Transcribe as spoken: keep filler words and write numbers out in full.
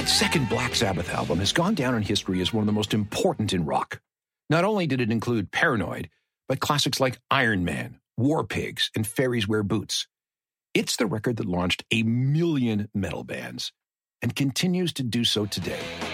That second Black Sabbath album has gone down in history as one of the most important in rock. Not only did it include Paranoid, but classics like Iron Man, War Pigs, and Fairies Wear Boots. It's the record that launched a million metal bands and continues to do so today.